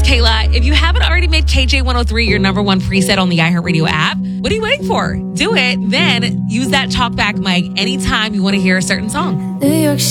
Kayla. If you haven't already made KJ103 your number one preset on the iHeartRadio app, what are you waiting for? Do it. Then use that talkback mic anytime you want to hear a certain song. New York